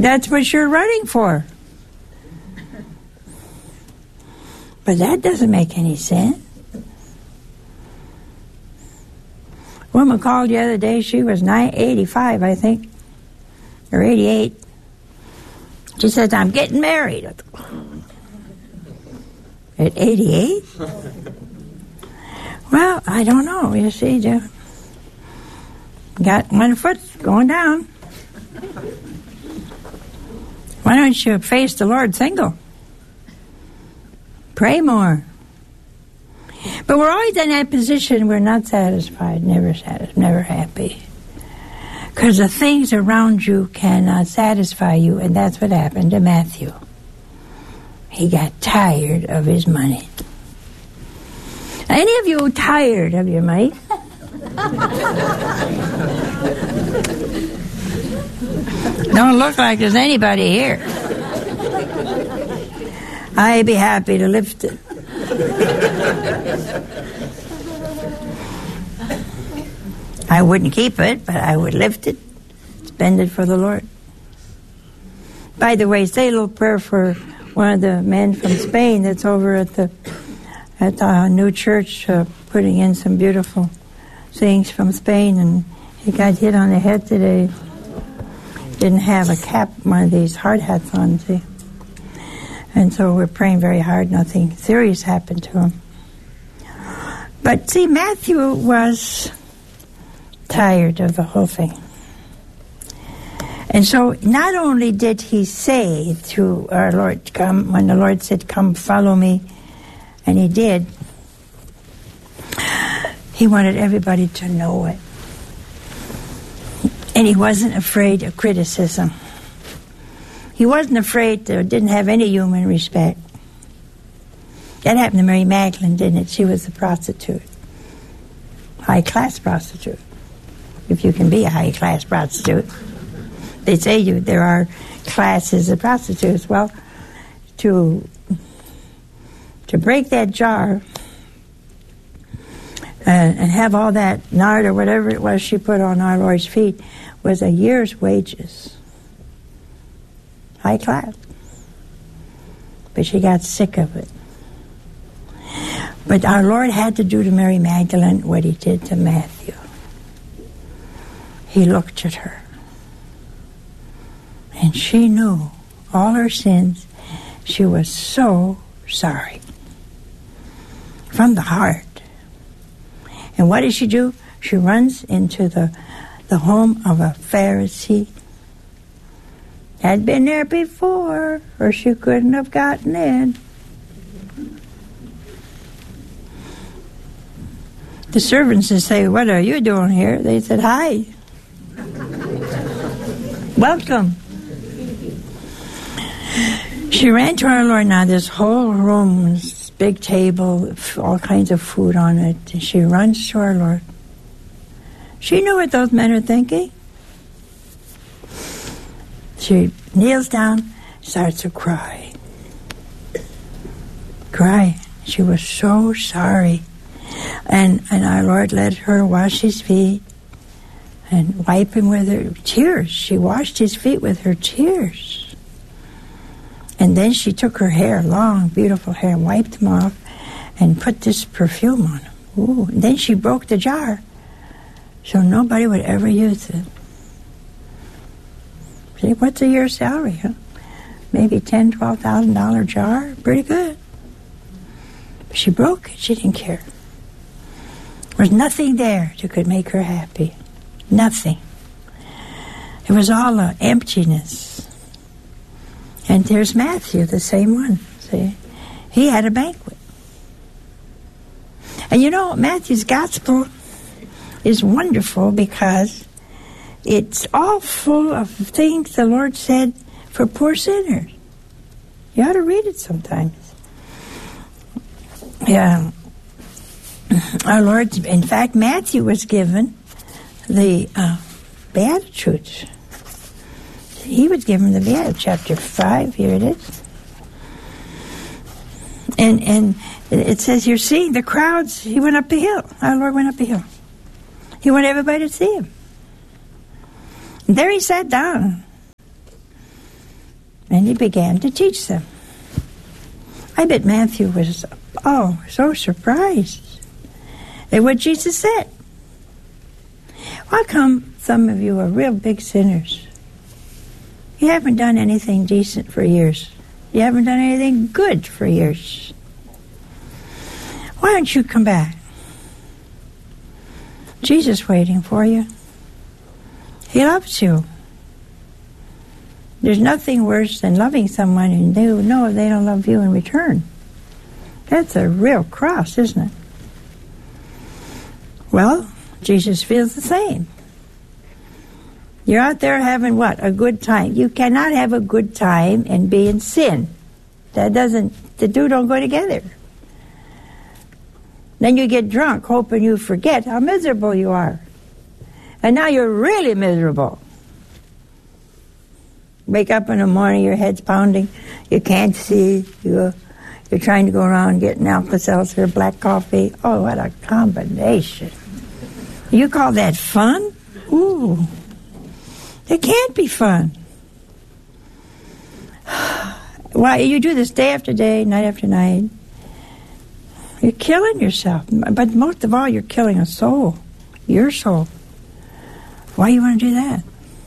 That's what you're running for. But that doesn't make any sense. A woman called the other day. She was 85, I think, or 88. She says, I'm getting married. At 88? Well, I don't know. You see, got one foot going down. Why don't you face the Lord single? Pray more. But we're always in that position. We're not satisfied, never happy. Because the things around you cannot satisfy you, and that's what happened to Matthew. He got tired of his money. Any of you tired of your money? Don't look like there's anybody here. I'd be happy to lift it. I wouldn't keep it, but I would lift it, spend it for the Lord. By the way, say a little prayer for one of the men from Spain that's over at the new church, putting in some beautiful things from Spain, and he got hit on the head today. Didn't have a cap, one of these hard hats on, see? And so we're praying very hard. Nothing serious happened to him. But see, Matthew was tired of the whole thing. And so not only did he say to our Lord, come, when the Lord said, come, follow me, and he did, he wanted everybody to know it. And he wasn't afraid of criticism. He wasn't afraid, didn't have any human respect. That happened to Mary Magdalene, didn't it? She was a prostitute. High-class prostitute. If you can be a high-class prostitute. They say there are classes of prostitutes. Well, to break that jar and have all that nard or whatever it was she put on our Lord's feet was a year's wages. High class. But she got sick of it. But our Lord had to do to Mary Magdalene what he did to Matthew. He looked at her. And she knew all her sins. She was so sorry. From the heart. And what does she do? She runs into the home of a Pharisee. Had been there before, or she couldn't have gotten in. The servants would say, what are you doing here? They said, hi. Welcome. She ran to our Lord. Now this whole room, this big table, all kinds of food on it. And she runs to our Lord. She knew what those men are thinking. She kneels down, starts to cry. Cry. She was so sorry. And our Lord let her wash his feet and wipe him with her tears. She washed his feet with her tears. And then she took her hair, long, beautiful hair, and wiped them off and put this perfume on him. Ooh. And then she broke the jar so nobody would ever use it. See, what's a year's salary, huh? Maybe $10,000, $12,000 jar. Pretty good. But she broke it. She didn't care. There was nothing there that could make her happy. Nothing. It was all emptiness. And there's Matthew, the same one. See? He had a banquet. And you know, Matthew's gospel is wonderful because it's all full of things the Lord said for poor sinners. You ought to read it sometimes. Yeah. Our Lord, in fact, Matthew was given the Beatitudes. He was given the Beatitudes, chapter 5, here it is. And it says, you're seeing the crowds. He went up the hill. Our Lord went up the hill. He wanted everybody to see him. And there he sat down. And he began to teach them. I bet Matthew was, so surprised at what Jesus said. How come some of you are real big sinners? You haven't done anything decent for years. You haven't done anything good for years. Why don't you come back? Jesus is waiting for you. He loves you. There's nothing worse than loving someone and they know they don't love you in return. That's a real cross, isn't it? Well, Jesus feels the same. You're out there having what? A good time. You cannot have a good time and be in sin. The two don't go together. Then you get drunk hoping you forget how miserable you are. And now you're really miserable. Wake up in the morning, your head's pounding, you can't see, you're trying to go around getting Alka-Seltzer, black coffee. Oh, what a combination. You call that fun? Ooh. It can't be fun. Why, you do this day after day, night after night. You're killing yourself. But most of all, you're killing a soul. Your soul. Why you want to do that?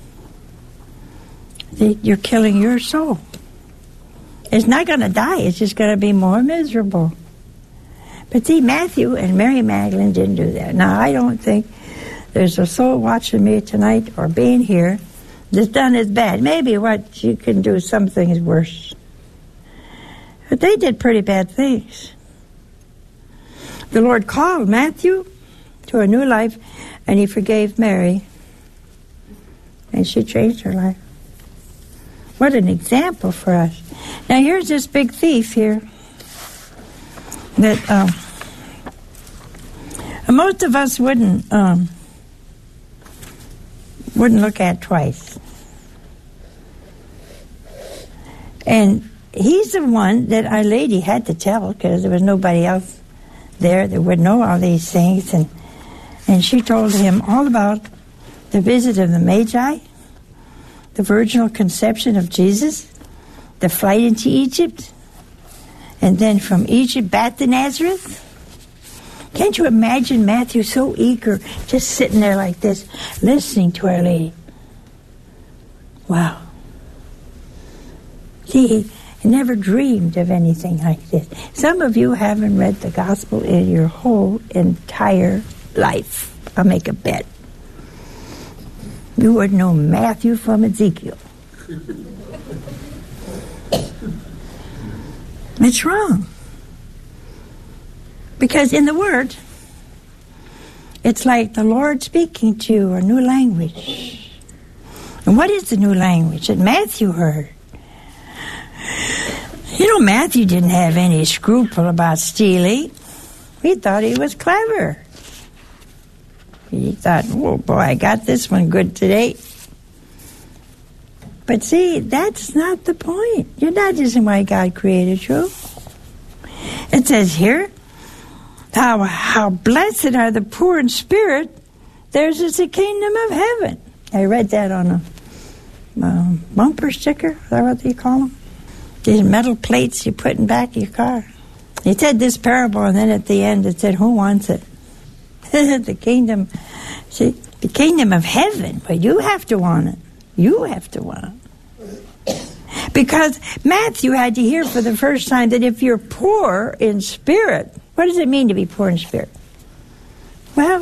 You're killing your soul. It's not going to die. It's just going to be more miserable. But see, Matthew and Mary Magdalene didn't do that. Now, I don't think there's a soul watching me tonight or being here that's done as bad. Maybe what you can do, something is worse. But they did pretty bad things. The Lord called Matthew to a new life, and he forgave Mary. And she changed her life. What an example for us. Now here's this big thief here that most of us wouldn't look at twice. And he's the one that Our Lady had to tell because there was nobody else there that would know all these things. And she told him all about the visit of the Magi, the virginal conception of Jesus, the flight into Egypt, and then from Egypt back to Nazareth. Can't you imagine Matthew so eager, just sitting there like this, listening to Our Lady? Wow. See, he never dreamed of anything like this. Some of you haven't read the gospel in your whole entire life. I'll make a bet. You wouldn't know Matthew from Ezekiel. It's wrong. Because in the Word, it's like the Lord speaking to you a new language. And what is the new language that Matthew heard? You know, Matthew didn't have any scruple about stealing. He thought he was clever. He thought, oh boy, I got this one good today. But see, that's not the point. That isn't why God created you. It says here, how blessed are the poor in spirit, theirs is the kingdom of heaven. I read that on a bumper sticker. Is that what you call them? These metal plates you put in back of your car. He said this parable, and then at the end it said, who wants it? The kingdom, see, the kingdom of heaven. But you have to want it. You have to want it. Because Matthew had to hear for the first time that if you're poor in spirit, what does it mean to be poor in spirit? Well,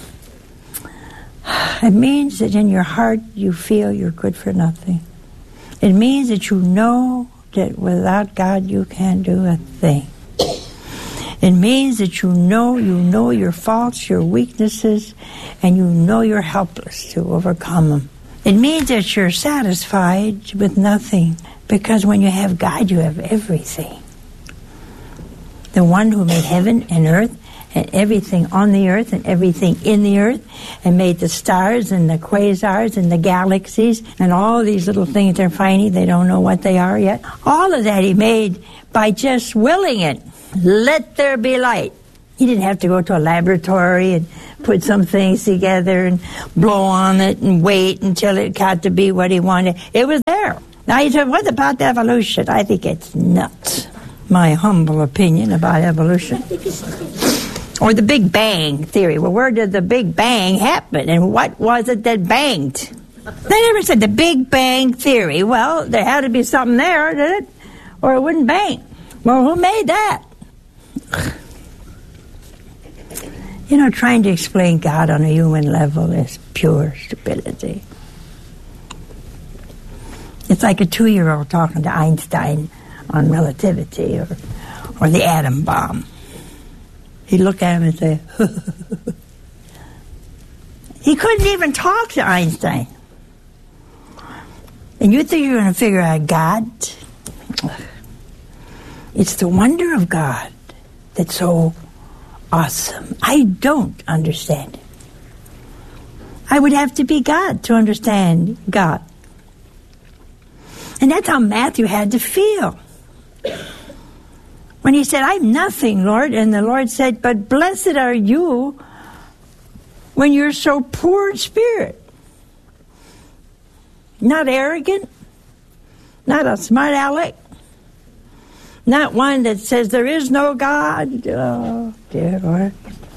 it means that in your heart you feel you're good for nothing. It means that you know that without God you can't do a thing. It means that you know your faults, your weaknesses, and you know you're helpless to overcome them. It means that you're satisfied with nothing, because when you have God, you have everything. The one who made heaven and earth and everything on the earth and everything in the earth, and made the stars and the quasars and the galaxies and all these little things they're finding, they don't know what they are yet. All of that he made by just willing it. Let there be light. He didn't have to go to a laboratory and put some things together and blow on it and wait until it got to be what he wanted. It was there. Now you said, what about evolution? I think it's nuts. My humble opinion about evolution. Or the Big Bang theory. Well, where did the Big Bang happen? And what was it that banged? They never said the Big Bang theory. Well, there had to be something there, did it? Or it wouldn't bang. Well, who made that? You know, trying to explain God on a human level is pure stupidity. It's like a 2-year-old talking to Einstein on relativity or the atom bomb. He'd look at him and say, he couldn't even talk to Einstein. And you think you're going to figure out God? It's the wonder of God that's so awesome. I don't understand it. I would have to be God to understand God. And that's how Matthew had to feel. When he said, I'm nothing, Lord, and the Lord said, but blessed are you when you're so poor in spirit. Not arrogant, not a smart aleck, not one that says there is no God. Oh, dear Lord.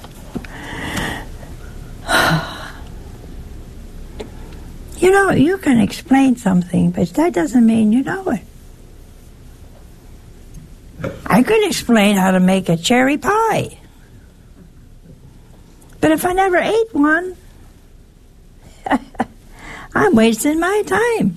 You know, you can explain something, but that doesn't mean you know it. I could explain how to make a cherry pie. But if I never ate one, I'm wasting my time.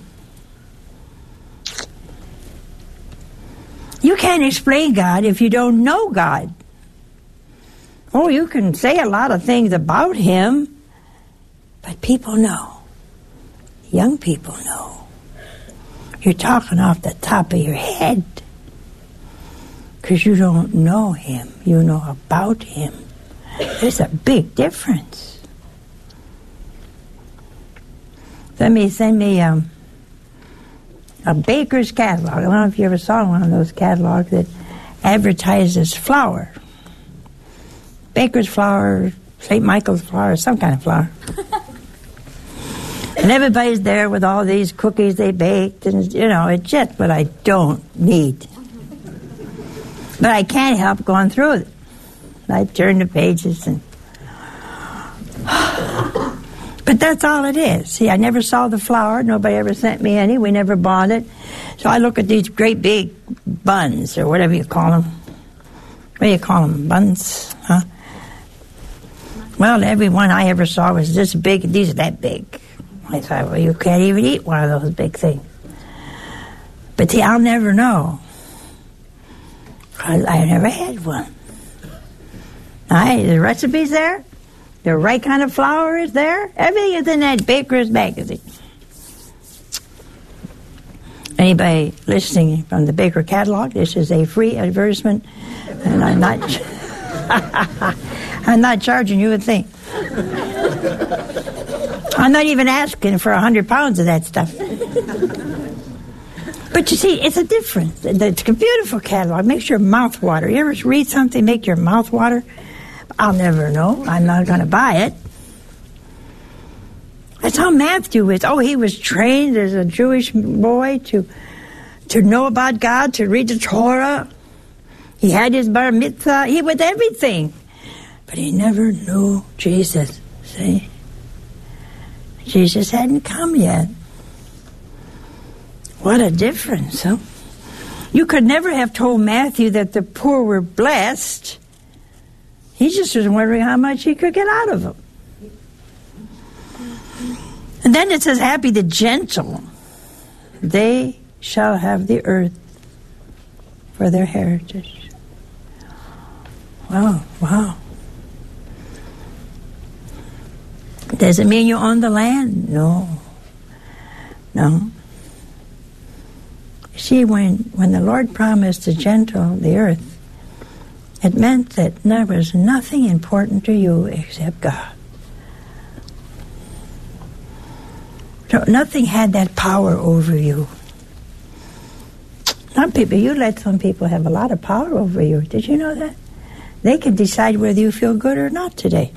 You can't explain God if you don't know God. Oh, you can say a lot of things about Him, but people know. Young people know. You're talking off the top of your head because you don't know Him. You know about Him. There's a big difference. Send me a baker's catalog. I don't know if you ever saw one of those catalogs that advertises flour. Baker's flour, St. Michael's flour, some kind of flour. And everybody's there with all these cookies they baked, and, you know, it's just what I don't need. But I can't help going through it. I turn the pages and... But that's all it is. See, I never saw the flour. Nobody ever sent me any. We never bought it. So I look at these great big buns, or whatever you call them. What do you call them? Buns? Huh? Well, every one I ever saw was this big, and these are that big. I thought, well, you can't even eat one of those big things. But see, I'll never know. I never had one. The recipe's there. The right kind of flour is there. Everything is in that Baker's magazine. Anybody listening from the Baker catalog, this is a free advertisement, and I'm not charging you a thing. I'm not even asking for 100 pounds of that stuff. But you see, it's a difference. It's a beautiful catalog. Makes your mouth water. You ever read something make your mouth water? I'll never know. I'm not going to buy it. That's how Matthew is. Oh, he was trained as a Jewish boy to know about God, to read the Torah. He had his bar mitzvah. He was everything. But he never knew Jesus. See? Jesus hadn't come yet. What a difference, huh? You could never have told Matthew that the poor were blessed. He just was wondering how much he could get out of them. And then it says, happy the gentle. They shall have the earth for their heritage. Wow. Does it mean you own the land? No. See, when the Lord promised the gentle the earth, it meant that there was nothing important to you except God. So nothing had that power over you. You let some people have a lot of power over you. Did you know that? They can decide whether you feel good or not today.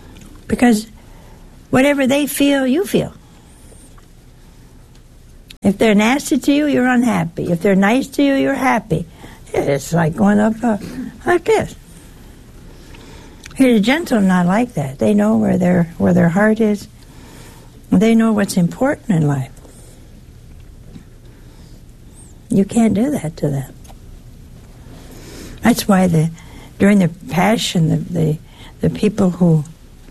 Because whatever they feel, you feel. If they're nasty to you, you're unhappy. If they're nice to you, you're happy. It's like going up like this. Here, the gentle are not like that. They know where their heart is. They know what's important in life. You can't do that to them. That's why during the Passion, the people who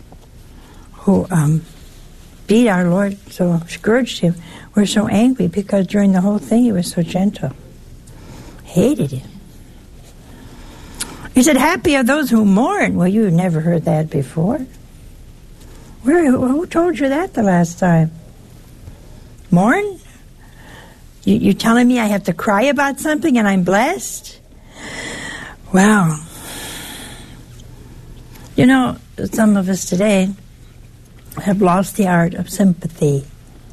beat our Lord, so scourged him, were so angry because during the whole thing he was so gentle. Hated him. He said, happy are those who mourn. Well, you never heard that before. Who told you that the last time? Mourn? You're telling me I have to cry about something and I'm blessed? Wow. You know, some of us today have lost the art of sympathy.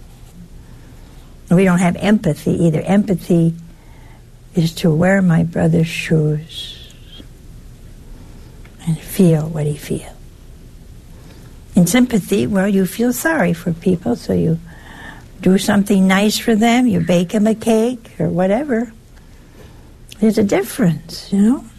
We don't have empathy either. Empathy is to wear my brother's shoes and feel what he feels. In sympathy, well, you feel sorry for people, so you do something nice for them, you bake them a cake or whatever. There's a difference, you know.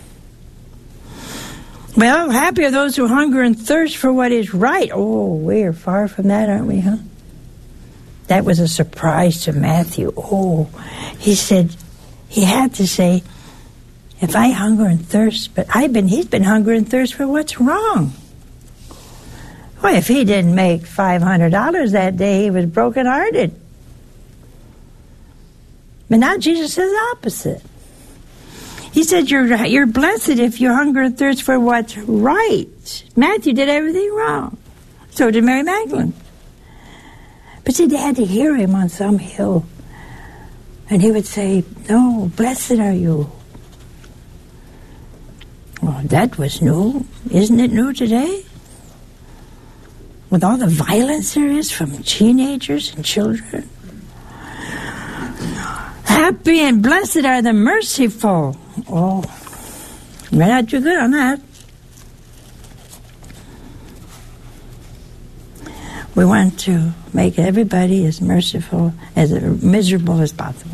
Well, happy are those who hunger and thirst for what is right. Oh, we're far from that, aren't we, huh? That was a surprise to Matthew. Oh, he said, he had to say, if I hunger and thirst, but he's been hunger and thirst for what's wrong. Well, if he didn't make $500 that day, he was brokenhearted. But now Jesus says the opposite. He said, you're blessed if you hunger and thirst for what's right. Matthew did everything wrong. So did Mary Magdalene. But see, they had to hear him on some hill. And he would say, no, blessed are you. Well, that was new. Isn't it new today? With all the violence there is from teenagers and children. Happy and blessed are the merciful. Oh, we're not too good on that. We want to make everybody as merciful, as miserable as possible.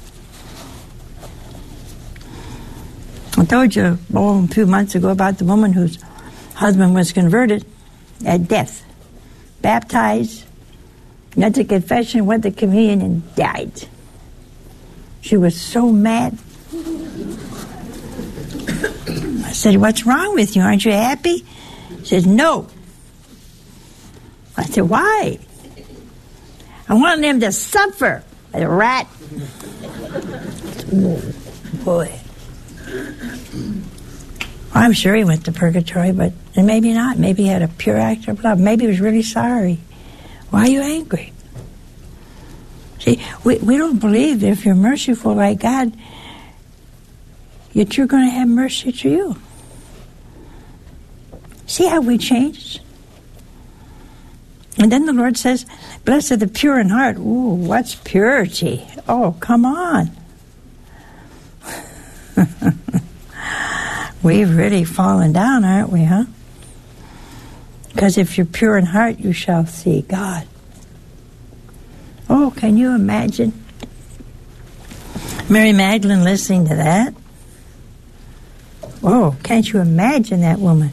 I told you a few months ago about the woman whose husband was converted at death. Baptized, went to confession, went to communion, and died. She was so mad. I said, what's wrong with you? Aren't you happy? She said, no. I said, why? I want him to suffer like a rat. Oh, boy. I'm sure he went to purgatory, but maybe not. Maybe he had a pure act of love. Maybe he was really sorry. Why are you angry? See, we don't believe that if you're merciful like God, that you're going to have mercy to you. See how we changed? And then the Lord says, blessed are the pure in heart. Ooh, what's purity? Oh, come on. We've really fallen down, aren't we, huh? Because if you're pure in heart, you shall see God. Oh, can you imagine Mary Magdalene listening to that? Oh, can't you imagine that woman?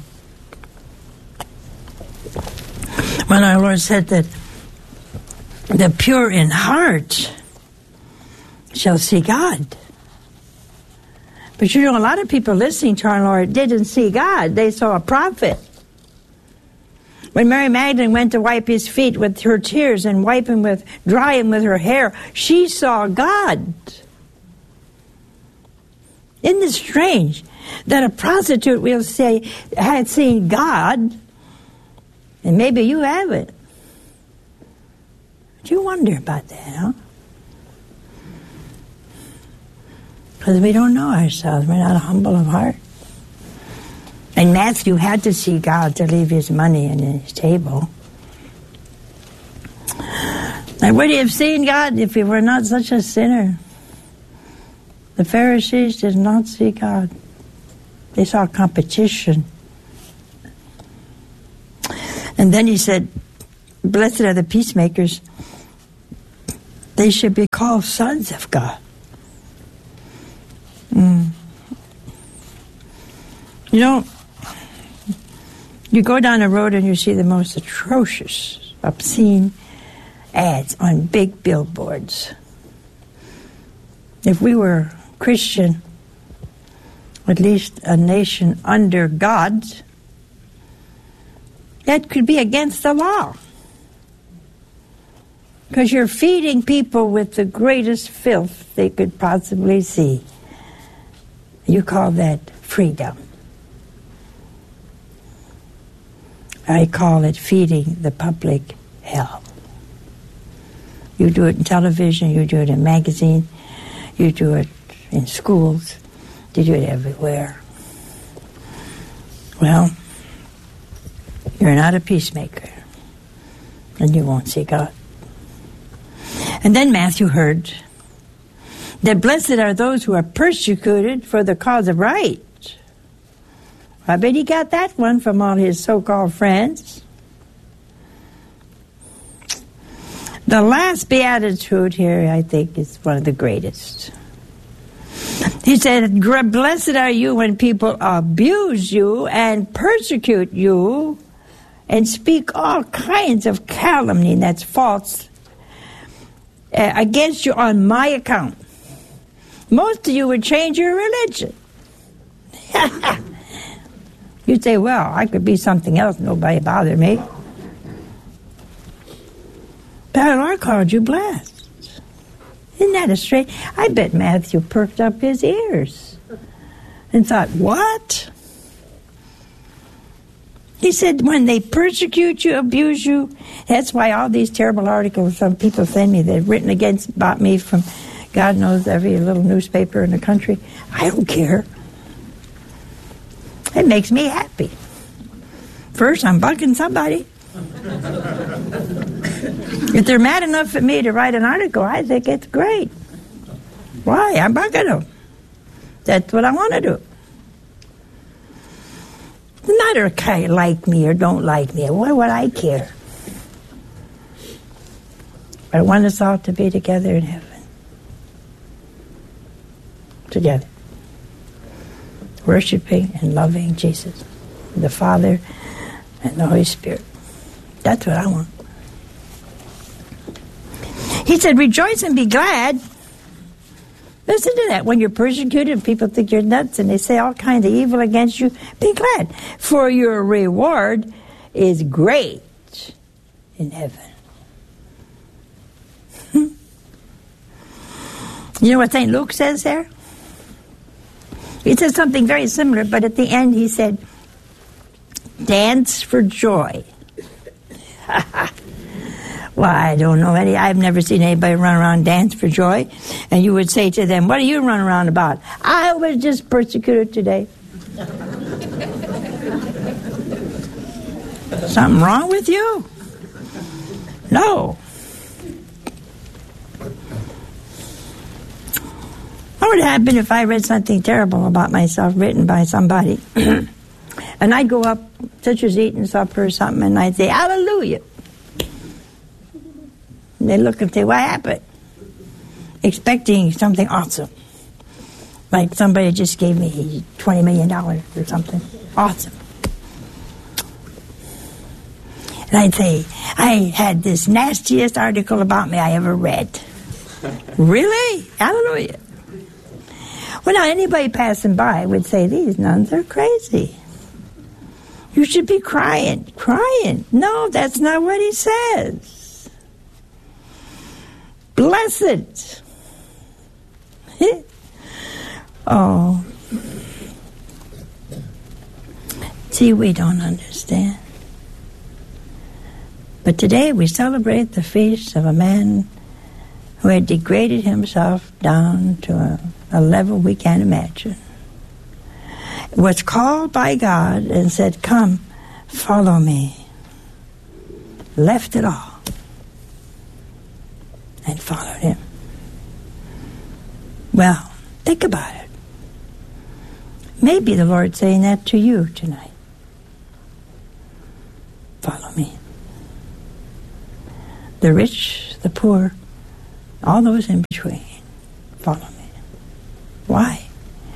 When our Lord said that the pure in heart shall see God. But you know, a lot of people listening to our Lord didn't see God. They saw a prophet. When Mary Magdalene went to wipe his feet with her tears and dry him with her hair, she saw God. Isn't it strange that a prostitute will say had seen God, and maybe you haven't? But you wonder about that, huh? Because we don't know ourselves. We're not humble of heart. And Matthew had to see God to leave his money in his table. And would he have seen God if he were not such a sinner? The Pharisees did not see God. They saw competition. And then he said, blessed are the peacemakers. They should be called sons of God. You know, you go down the road and you see the most atrocious, obscene ads on big billboards. If we were Christian, at least a nation under God, that could be against the law. Because you're feeding people with the greatest filth they could possibly see. You call that freedom. I call it feeding the public hell. You do it in television, you do it in magazine, you do it in schools, you do it everywhere. Well, you're not a peacemaker, and you won't see God. And then Matthew heard that blessed are those who are persecuted for the cause of right. I bet he got that one from all his so-called friends. The last beatitude here, I think, is one of the greatest. He said, blessed are you when people abuse you and persecute you and speak all kinds of calumny, that's false, against you on my account. Most of you would change your religion. You'd say, well, I could be something else, nobody bother me. But the Lord called you blessed. Isn't that a strange? I bet Matthew perked up his ears and thought, what? He said, when they persecute you, abuse you, that's why all these terrible articles some people send me, they've written about me from God knows every little newspaper in the country. I don't care. It makes me happy. First, I'm bugging somebody. If they're mad enough at me to write an article, I think it's great. Why? I'm bugging them. That's what I want to do. No matter if they like me or don't like me, why would I care? But I want us all to be together in heaven. Together. Worshiping and loving Jesus, the Father and the Holy Spirit. That's what I want. He said, rejoice and be glad. Listen to that. When you're persecuted and people think you're nuts and they say all kinds of evil against you, be glad. For your reward is great in heaven. You know what St. Luke says there? He says something very similar, but at the end he said, dance for joy. Well, I don't know I've never seen anybody run around dance for joy. And you would say to them, what are you running around about? I was just persecuted today. Something wrong with you? No. What would happen if I read something terrible about myself written by somebody? And I'd go up, sister's eating supper or something, and I'd say, hallelujah. And they'd look and say, what happened? Expecting something awesome. Like somebody just gave me $20 million or something. Awesome. And I'd say, I had this nastiest article about me I ever read. Really? Hallelujah. Well, now, anybody passing by would say, these nuns are crazy. You should be crying. Crying. No, that's not what he says. Blessed. Oh. See, we don't understand. But today we celebrate the feast of a man who had degraded himself down to a level we can't imagine. Was called by God and said, come, follow me. Left it all and followed him. Well, think about it. Maybe the Lord's saying that to you tonight. Follow me. The rich, the poor, all those in between, follow me. Why?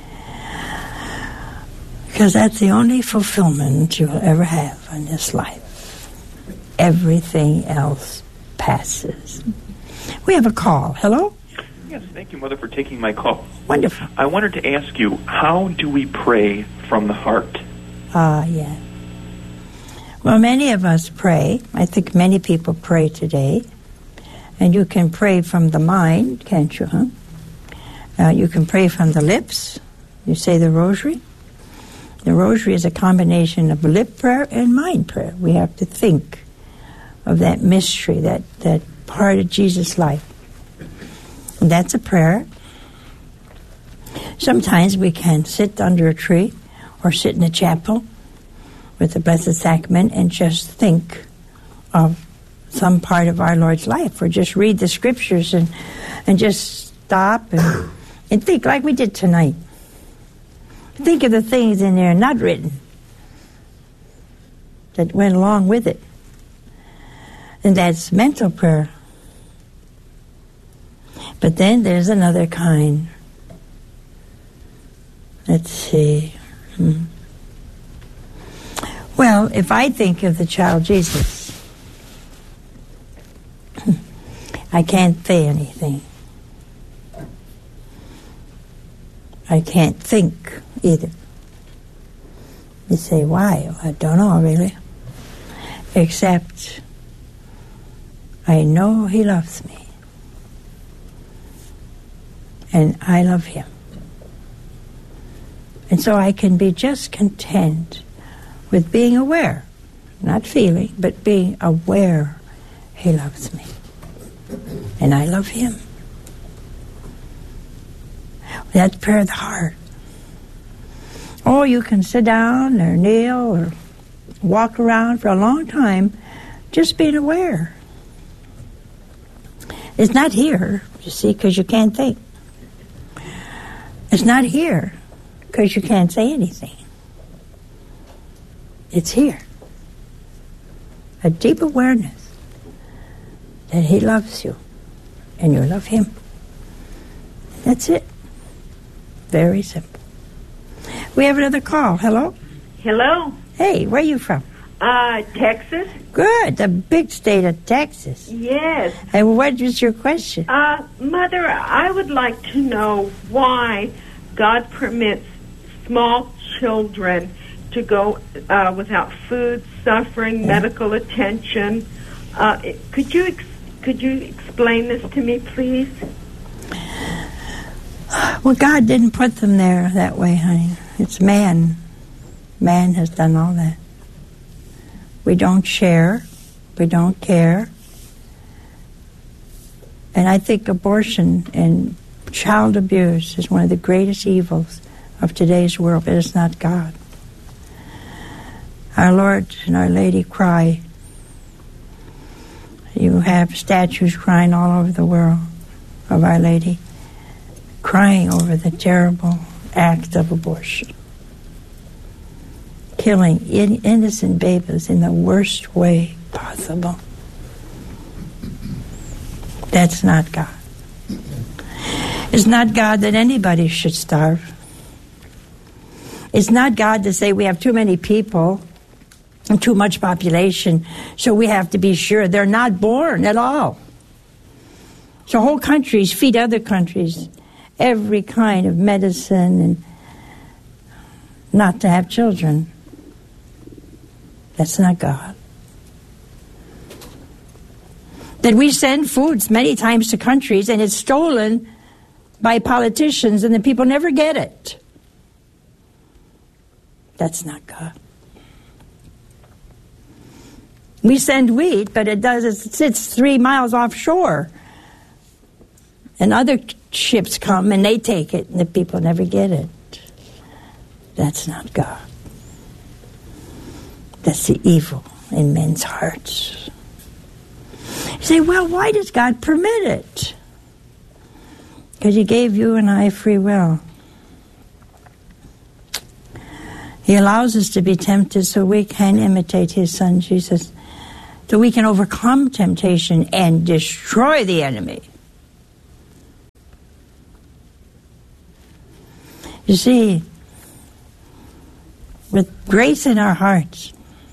Because that's the only fulfillment you'll ever have in this life. Everything else passes. We have a call. Hello? Yes, thank you, Mother, for taking my call. Wonderful. I wanted to ask you, how do we pray from the heart? Yeah. Well, many of us pray. I think many people pray today. And you can pray from the mind, can't you, huh? You can pray from the lips. You say the rosary. The rosary is a combination of lip prayer and mind prayer. We have to think of that mystery, that part of Jesus' life. And that's a prayer. Sometimes we can sit under a tree or sit in a chapel with the Blessed Sacrament and just think of some part of our Lord's life, or just read the scriptures and just stop and think like we did tonight. Think of the things in there not written that went along with it. And that's mental prayer. But then there's another kind. Let's see. Well, if I think of the child Jesus, I can't say anything. I can't think either. You say, why? I don't know, really. Except I know he loves me. And I love him. And so I can be just content with being aware, not feeling, but being aware he loves me. And I love him. That's prayer of the heart. Or you can sit down or kneel or walk around for a long time just being aware. It's not here, you see, because you can't think. It's not here because you can't say anything. It's here. A deep awareness that he loves you and you love him. That's it. Very simple. We have another call. Hello? Hello. Hey, where are you from? Texas. Good, the big state of Texas. Yes. And what was your question? Mother, I would like to know why God permits small children to go without food, suffering, medical attention. Could you explain this to me, please? Well, God didn't put them there that way, honey. It's man. Man has done all that. We don't share. We don't care. And I think abortion and child abuse is one of the greatest evils of today's world, but it's not God. Our Lord and Our Lady cry. You have statues crying all over the world of Our Lady, crying over the terrible act of abortion, killing innocent babies in the worst way possible. That's not God. It's not God that anybody should starve. It's not God to say we have too many people and too much population, so we have to be sure they're not born at all. So whole countries feed other countries every kind of medicine and not to have children. That's not God. That we send foods many times to countries and it's stolen by politicians and the people never get it. That's not God. We send wheat, but it sits 3 miles offshore. And other ships come and they take it and the people never get it. That's not God. That's the evil in men's hearts. You say, well, why does God permit it? Because he gave you and I free will. He allows us to be tempted so we can imitate his son Jesus, so we can overcome temptation and destroy the enemy. You see, with grace in our hearts,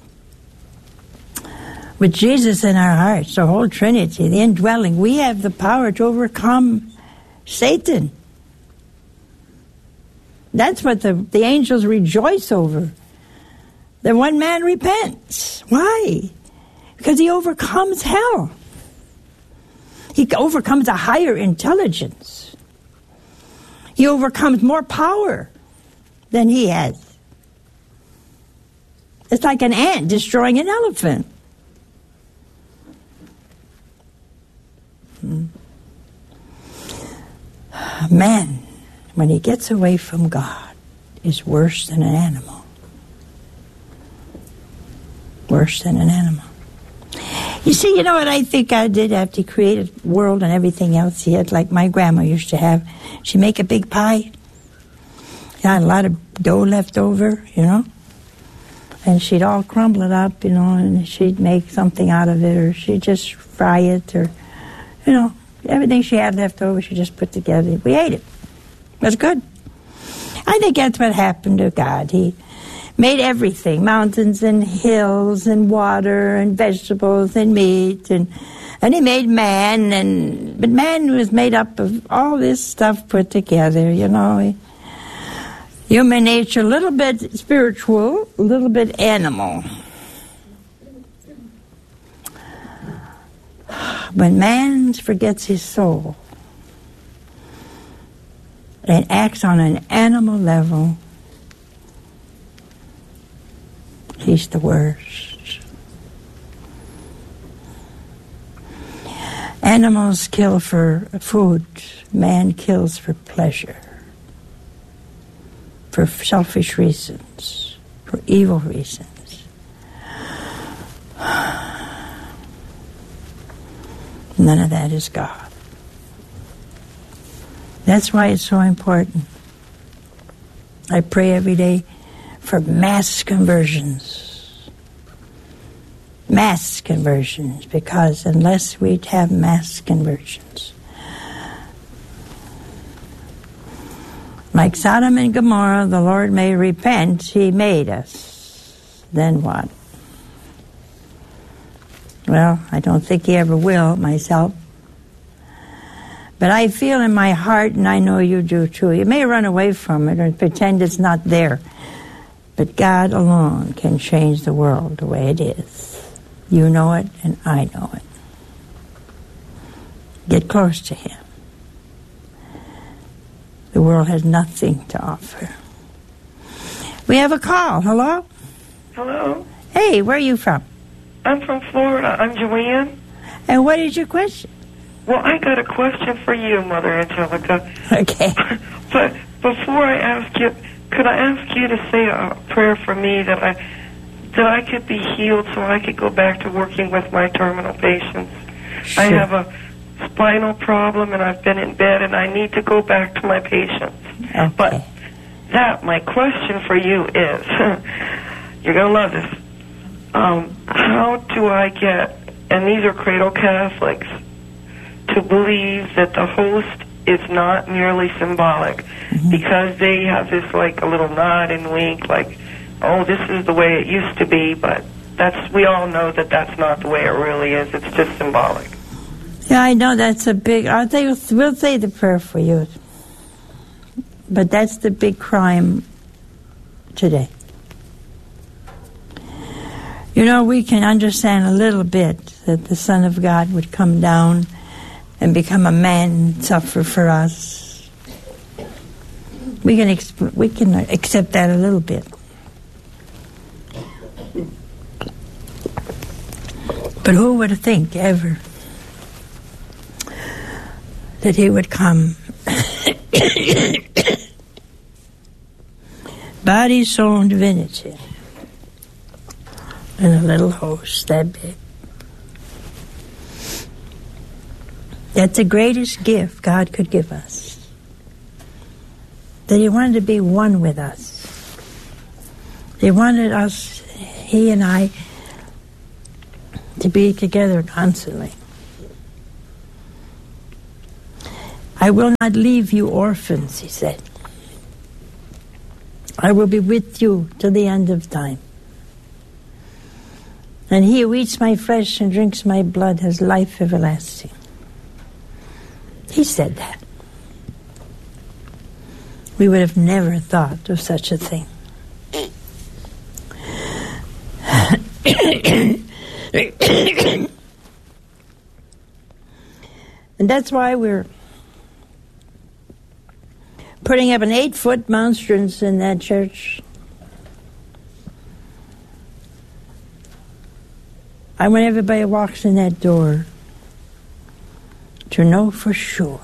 with Jesus in our hearts, the whole Trinity, the indwelling, we have the power to overcome Satan. That's what the angels rejoice over. That one man repents. Why? Because he overcomes hell. He overcomes a higher intelligence. He overcomes more power than he has. It's like an ant destroying an elephant. Man, when he gets away from God, is worse than an animal. Worse than an animal. You see, you know what I think God did after he created the world and everything else? He had, like my grandma used to have, she'd make a big pie. Got a lot of dough left over, you know. And she'd all crumble it up, you know, and she'd make something out of it, or she'd just fry it, or, you know, everything she had left over, she just put together. We ate it. It was good. I think that's what happened to God. He made everything, mountains and hills and water and vegetables and meat, and he made man, but man was made up of all this stuff put together, you know. Human nature, a little bit spiritual, a little bit animal. When man forgets his soul and acts on an animal level, he's the worst. Animals kill for food. Man kills for pleasure. For selfish reasons. For evil reasons. None of that is God. That's why it's so important. I pray every day for mass conversions. Mass conversions, because unless we have mass conversions, like Sodom and Gomorrah, the Lord may repent, he made us. Then what? Well, I don't think he ever will, myself. But I feel in my heart, and I know you do too, you may run away from it or pretend it's not there. But God alone can change the world the way it is. You know it, and I know it. Get close to him. The world has nothing to offer. We have a call. Hello? Hello? Hey, where are you from? I'm from Florida. I'm Joanne. And what is your question? Well, I got a question for you, Mother Angelica. Okay. But before I ask you, could I ask you to say a prayer for me that I could be healed so I could go back to working with my terminal patients? Sure. I have a spinal problem, and I've been in bed, and I need to go back to my patients. Okay. But my question for you is, you're going to love this, how do I get, and these are cradle Catholics, to believe that the host is not merely symbolic, because they have this like a little nod and wink, like, oh, this is the way it used to be, but we all know that that's not the way it really is. It's just symbolic. Yeah, I know that's a big, we'll say the prayer for you. But that's the big crime today. You know, we can understand a little bit that the Son of God would come down and become a man and suffer for us. We can accept that a little bit. But who would think ever that he would come body, soul, and divinity in a little host that big? That's the greatest gift God could give us. That he wanted to be one with us. He wanted us, he and I, to be together constantly. I will not leave you orphans, he said. I will be with you till the end of time. And he who eats my flesh and drinks my blood has life everlasting. He said that. We would have never thought of such a thing. And that's why we're putting up an 8-foot monstrance in that church. I want everybody who walks in that door to know for sure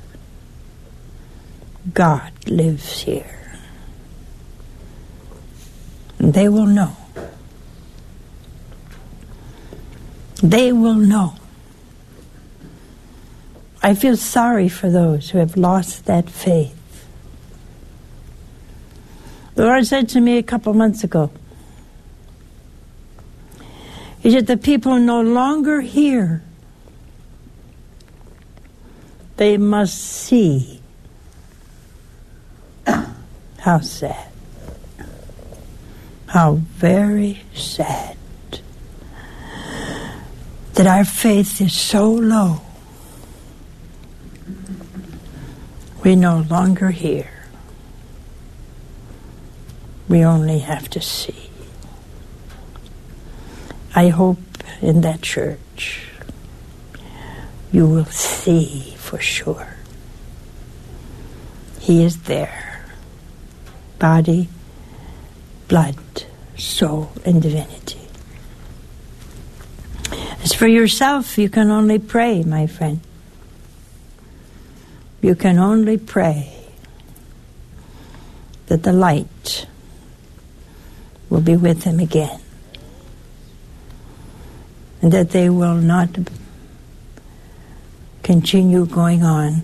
God lives here. And they will know. They will know. I feel sorry for those who have lost that faith. The Lord said to me a couple months ago, He said, the people no longer hear. They must see. How sad. How very sad that our faith is so low. We no longer hear. We only have to see. I hope in that church you will see for sure. He is there. Body, blood, soul, and divinity. As for yourself, you can only pray, my friend. You can only pray that the light will be with him again, and that they will not continue going on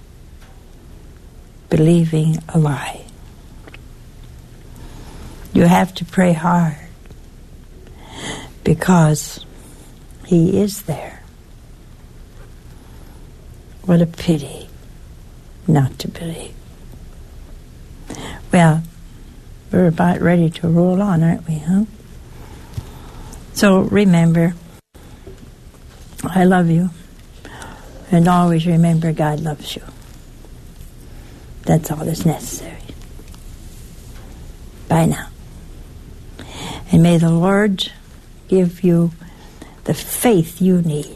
believing a lie. You have to pray hard because he is there. What a pity not to believe. Well, we're about ready to roll on, aren't we, huh? So remember, I love you, and always remember God loves you. That's all that's necessary. Bye now. And may the Lord give you the faith you need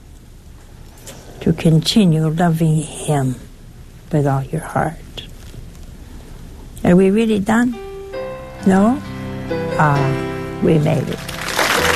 to continue loving him with all your heart. Are we really done? No? We made it.